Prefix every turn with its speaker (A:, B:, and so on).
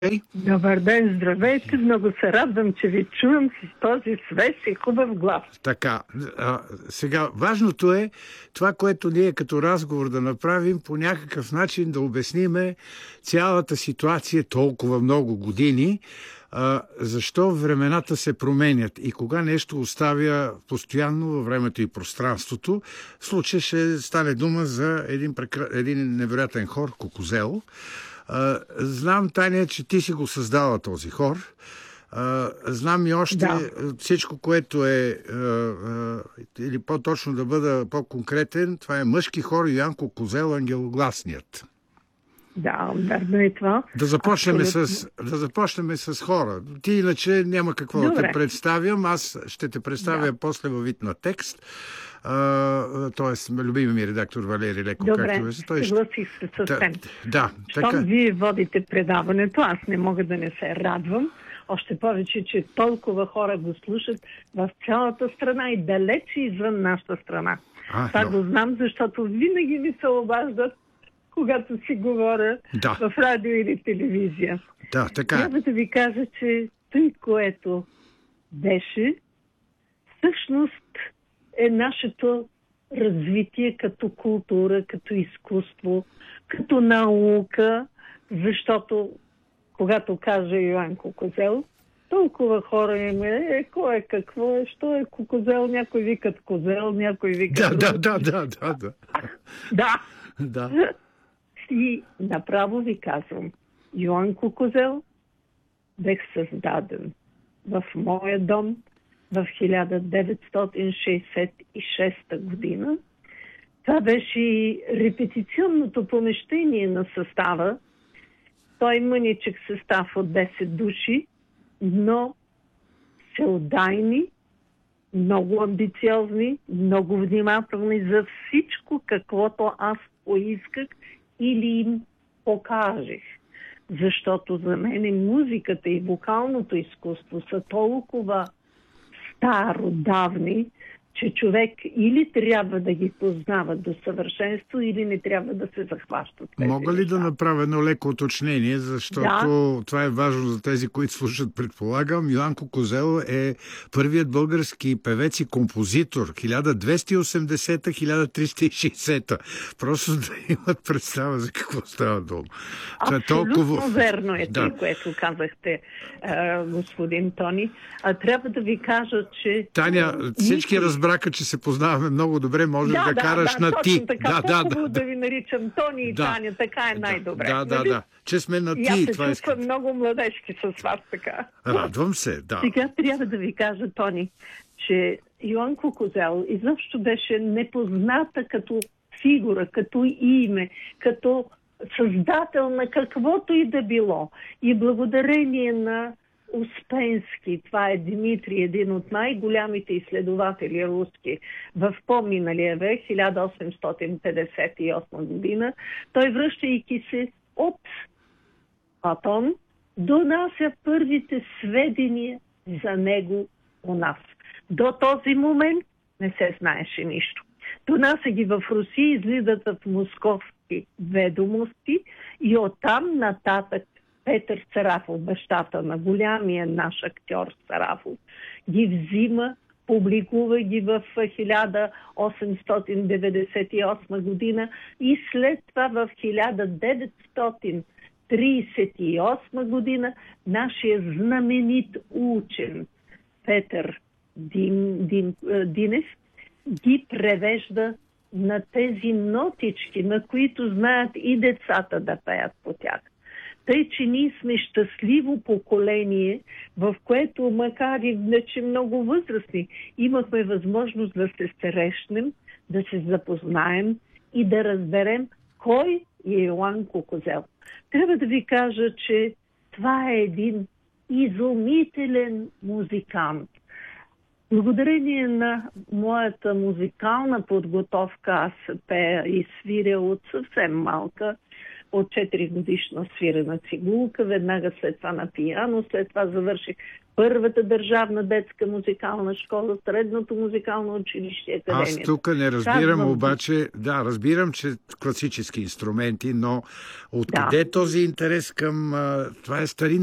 A: Добър ден, здравейте! Много се радвам, че ви чувам с този свеж и хубав глас.
B: Така, сега важното е това, което ние като разговор да направим, по някакъв начин да обясниме цялата ситуация толкова много години, защо времената се променят и кога нещо оставя постоянно във времето и пространството. В случая ще стане дума за един невероятен хор Кукузел. Знам, Таня, че ти си го създала този хор. Знам и още всичко, което е, или по-точно да бъда по-конкретен, това е мъжки хор Йоан Кукузел, Ангелогласният.
A: Да, верно е това.
B: Да започнем с хора. Ти иначе няма какво да те представям. Аз ще те представя после във вид на текст. Т.е. любимия ми редактор Валери Леко.
A: Добре, съгласих се съвсем. Щом вие водите предаването, аз не мога да не се радвам. Още повече, че толкова хора го слушат в цялата страна и далече извън нашата страна. Това го знам, защото винаги ми се обаждат, когато си говоря в радио или телевизия.
B: Да, така.
A: Трябва да ви кажа, че той, което беше, всъщност е нашето развитие като култура, като изкуство, като наука, защото когато каже Йоан Кукузел, толкова хора има, кой е, какво е, що е Кукузел, някой викат козел, някой викат... Да. И направо ви казвам, Йоан Кукузел бех създаден в моя дом в 1966 година. Това беше и репетиционното помещение на състава. Той мъничък състав от 10 души, но всеотдайни, много амбициозни, много внимателни за всичко, каквото аз поисках или им покажех. Защото за мен музиката и вокалното изкуство са толкова стародавни, че човек или трябва да ги познава до съвършенство, или не трябва да се захващат.
B: Мога ли да направя едно леко уточнение, защото това е важно за тези, които слушат, предполагам. Йоан Кукузел е първият български певец и композитор 1280-1360. Просто да имат представа за какво става дума.
A: Абсолютно верно е това, което казахте, господин Тони. Трябва да ви кажа, че...
B: Таня, всички разбраха, че се познаваме много добре, можеш да караш на ти.
A: Точно така, по-хубаво да ви наричам Тони и Таня, така е най-добре.
B: Да, че сме на ти.
A: И аз се чувствам много младежки с вас така.
B: Радвам се, да.
A: Сега трябва да ви кажа, Тони, че Йоан Кукузел изобщо беше непозната като фигура, като име, като създател на каквото и да било. И благодарение на Успенски, това е Димитрий, един от най-голямите изследователи руски в по-миналия век, 1858 година, той, връщайки се от Платон, донася първите сведения за него у нас. До този момент не се знаеше нищо. Донася ги в Русия, излизат в московски ведомости и оттам нататък Петър Сарафов, бащата на голямия наш актьор Сарафов, ги взима, публикува ги в 1898 година и след това в 1938 година нашия знаменит учен Петър Динев ги превежда на тези нотички, на които знаят и децата да пеят по тях. Тъй, че ние сме щастливо поколение, в което, макар и вече много възрастни, имахме възможност да се срещнем, да се запознаем и да разберем кой е Йоан Кукузел. Трябва да ви кажа, че това е един изумителен музикант. Благодарение на моята музикална подготовка, аз пея и свиря от съвсем малка, от 4 годишна свирена цигулка, веднага след това на пиано, след това завърших първата държавна детска музикална школа, средното музикално училище, академията.
B: Аз тук не разбирам обаче, да, разбирам, че класически инструменти, но откъде този интерес към това е старинна